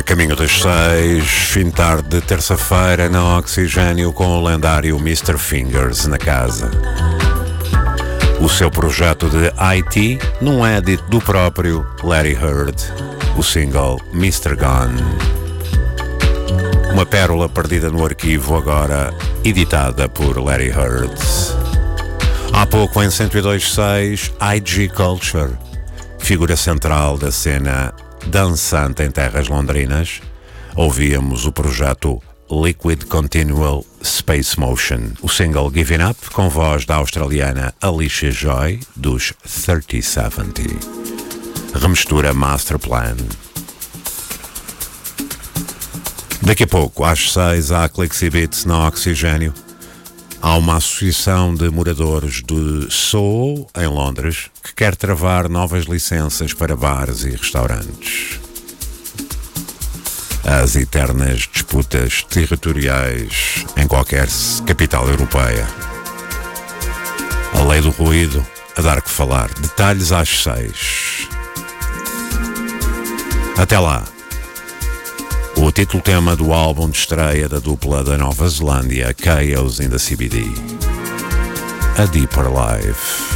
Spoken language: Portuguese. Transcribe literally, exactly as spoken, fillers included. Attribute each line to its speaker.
Speaker 1: caminho das seis, fim de tarde de terça-feira na Oxigênio com o lendário mister Fingers na casa. O seu projeto de I T num edit do próprio Larry Heard, o single mister Gone. Uma pérola perdida no arquivo, agora editada por Larry Heard. Há pouco em cento e dois ponto seis, I G Culture, figura central da cena dançante em terras londrinas, ouvíamos o projeto Liquid Continual Space Motion, o single Giving Up, com voz da australiana Alicia Joy, dos thirty seventy. Remistura Master Plan. Daqui a pouco, às seis, há Clixy Beats na Oxigênio. Há uma associação de moradores de Soho, em Londres, que quer travar novas licenças para bares e restaurantes. As eternas disputas territoriais em qualquer capital europeia. A lei do ruído a dar que falar. Detalhes às seis. Até lá. O título-tema do álbum de estreia da dupla da Nova Zelândia, Chaos in the C B D. A Deeper Life.